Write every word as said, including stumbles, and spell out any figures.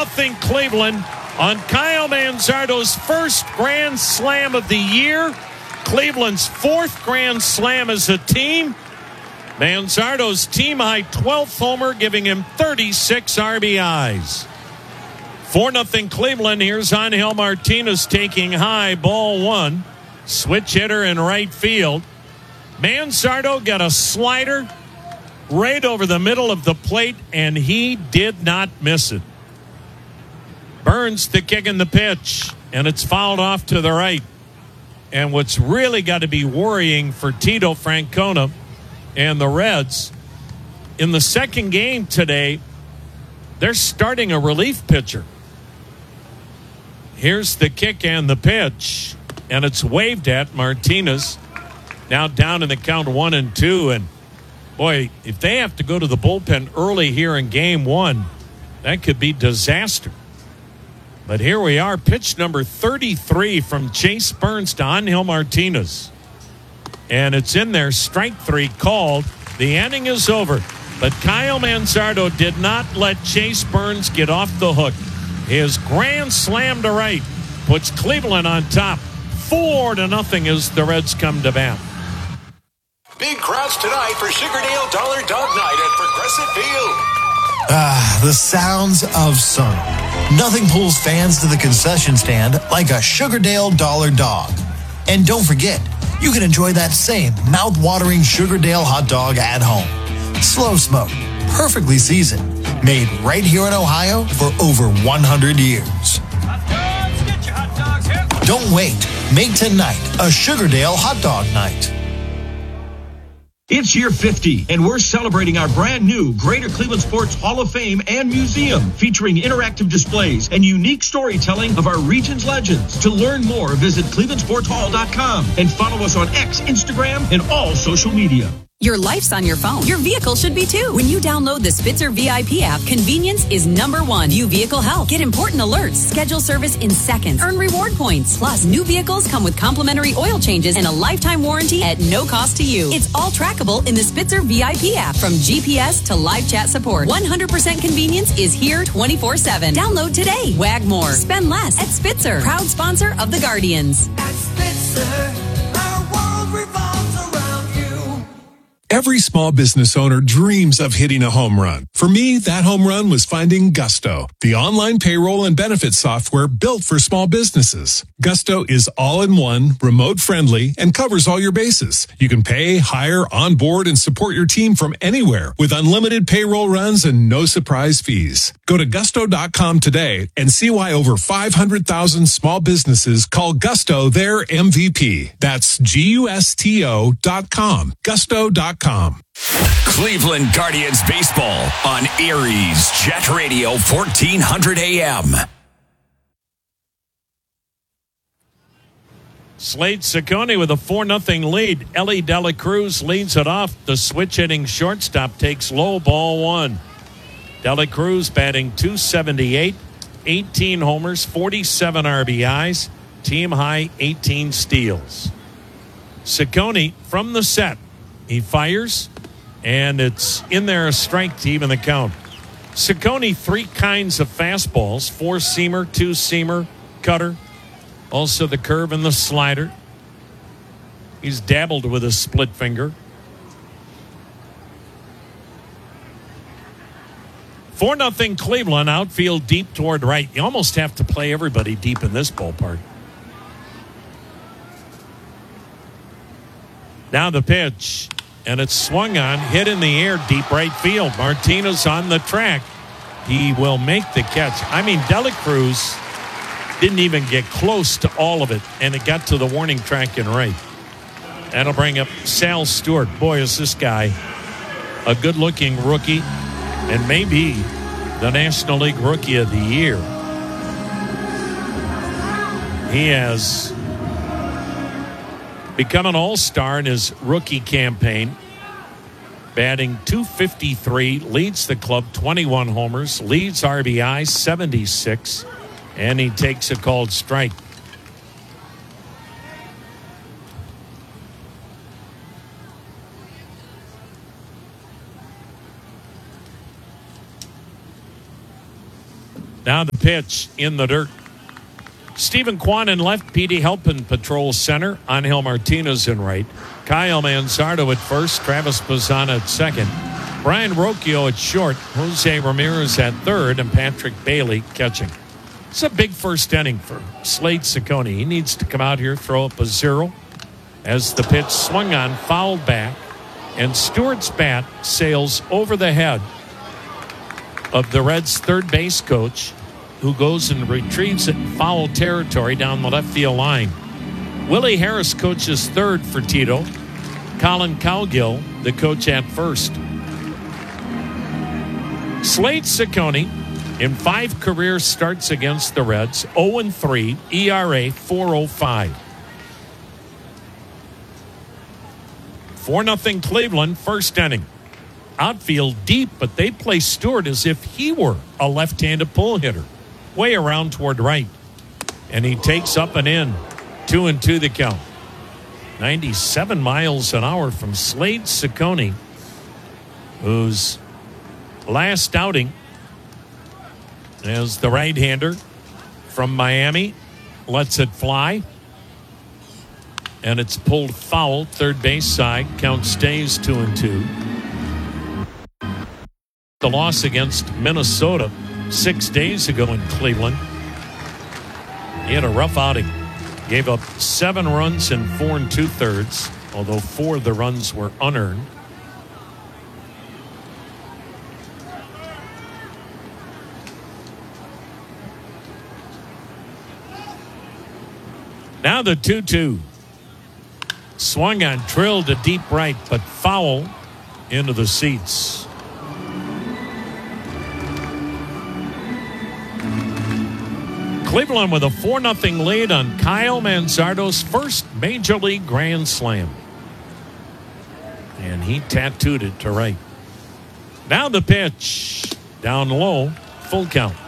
nothing Cleveland on Kyle Manzardo's first Grand Slam of the year. Cleveland's fourth Grand Slam as a team. Manzardo's team-high twelfth homer, giving him thirty-six R B Is. four nothing Cleveland. Here's Angel Martinez taking high, ball one. Switch hitter in right field. Manzardo got a slider right over the middle of the plate, and he did not miss it. Burns the kick in the pitch, and it's fouled off to the right. And what's really got to be worrying for Tito Francona and the Reds, in the second game today, they're starting a relief pitcher. Here's the kick and the pitch, and it's waved at. Martinez now down in the count one and two. And boy, if they have to go to the bullpen early here in game one, that could be disaster. But here we are, pitch number thirty-three from Chase Burns to Angel Martinez. And it's in there, strike three called. The inning is over. But Kyle Manzardo did not let Chase Burns get off the hook. His grand slam to right puts Cleveland on top. Four to nothing as the Reds come to bat. Big crowds tonight for Sugardale Dollar Dog Night at Progressive Field. Ah, the sounds of summer. Nothing pulls fans to the concession stand like a Sugardale Dollar Dog. And don't forget, you can enjoy that same mouth-watering Sugardale hot dog at home. Slow smoked, perfectly seasoned, made right here in Ohio for over one hundred years. Hot dogs, get your hot dogs here. Don't wait. Make tonight a Sugardale hot dog night. It's year fifty, and we're celebrating our brand new Greater Cleveland Sports Hall of Fame and Museum, featuring interactive displays and unique storytelling of our region's legends. To learn more, visit cleveland sports hall dot com and follow us on X, Instagram, and all social media. Your life's on your phone. Your vehicle should be too. When you download the Spitzer V I P app, convenience is number one. View vehicle health. Get important alerts. Schedule service in seconds. Earn reward points. Plus, new vehicles come with complimentary oil changes and a lifetime warranty at no cost to you. It's all trackable in the Spitzer V I P app. From G P S to live chat support, one hundred percent convenience is here twenty-four seven. Download today. Wag more. Spend less at Spitzer. Proud sponsor of the Guardians. At Spitzer, our world revolves around you. Every small business owner dreams of hitting a home run. For me, that home run was finding Gusto, the online payroll and benefits software built for small businesses. Gusto is all-in-one, remote-friendly, and covers all your bases. You can pay, hire, onboard, and support your team from anywhere with unlimited payroll runs and no surprise fees. Go to gusto dot com today and see why over five hundred thousand small businesses call Gusto their M V P. That's G U S T O dot com. Gusto dot com. Cleveland Guardians baseball on Erie's Jet Radio fourteen hundred A M. Slade Ciccone with a four nothing lead. Ellie Dela Cruz leads it off. The switch-hitting shortstop takes low, ball one. Dela Cruz batting two seventy-eight, eighteen homers, forty-seven R B Is, team high eighteen steals. Ciccone from the set. He fires, and it's in there, a strike to even the count. Ciccone, three kinds of fastballs, four-seamer, two-seamer, cutter, also the curve and the slider. He's dabbled with a split finger. four nothing Cleveland, outfield deep toward right. You almost have to play everybody deep in this ballpark. Now the pitch, and it's swung on, hit in the air, deep right field. Martinez on the track. He will make the catch. I mean, Dela Cruz didn't even get close to all of it, and it got to the warning track in right. That'll bring up Sal Stewart. Boy, is this guy a good-looking rookie, and maybe the National League Rookie of the Year. He has become an all-star in his rookie campaign. Batting two fifty-three, leads the club twenty-one homers, leads R B I seventy-six, and he takes a called strike. Now the pitch in the dirt. Stephen Kwan in left, Petey Halpin patrols center, Angel Martinez in right, Kyle Manzardo at first, Travis Bazzana at second, Brian Rocchio at short, Jose Ramirez at third, and Patrick Bailey catching. It's a big first inning for Slade Ciccone. He needs to come out here, throw up a zero as the pitch swung on, fouled back, and Stewart's bat sails over the head of the Reds' third base coach, who goes and retrieves it in foul territory down the left field line. Willie Harris coaches third for Tito. Colin Cowgill, the coach at first. Slade Ciccone, in five career starts against the Reds, oh and three, E R A four oh five. four nothing Cleveland, first inning. Outfield deep, but they play Stewart as if he were a left-handed pull hitter. Way around toward right. And he takes up and in. Two and two the count. ninety-seven miles an hour from Slade Ciccone, whose last outing as the right-hander from Miami lets it fly. And it's pulled foul, third base side. Count stays two and two. The loss against Minnesota six days ago in Cleveland. He had a rough outing. Gave up seven runs in four and two thirds, although four of the runs were unearned. Now the two two. Swung on, drilled to deep right, but foul into the seats. Cleveland with a four nothing lead on Kyle Manzardo's first Major League Grand Slam. And he tattooed it to right. Now the pitch. Down low, full count.